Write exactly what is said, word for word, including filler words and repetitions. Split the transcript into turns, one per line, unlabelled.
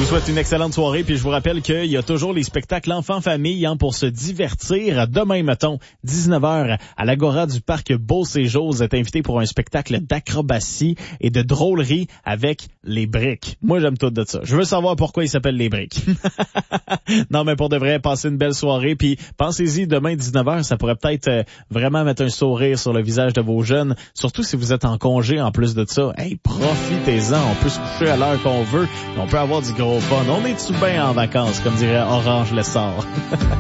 vous souhaite une excellente soirée, puis je vous rappelle qu'il y a toujours les spectacles enfants-famille hein, pour se divertir. Demain, mettons, dix-neuf heures, à l'Agora du Parc Beau-Séjour, vous êtes invité pour un spectacle d'acrobatie et de drôlerie avec les briques. Moi, j'aime tout de ça. Je veux savoir pourquoi ils s'appellent les briques. Non, mais pour de vrai, passez une belle soirée, puis pensez-y, demain, dix-neuf heures, ça pourrait peut-être euh, vraiment mettre un sourire sur le visage de vos jeunes, surtout si vous êtes en congé en plus de ça. Hey, profitez-en, on peut se coucher à l'heure qu'on veut, on peut avoir du gros fun. On est tout bien en vacances, comme dirait Orange Lessard.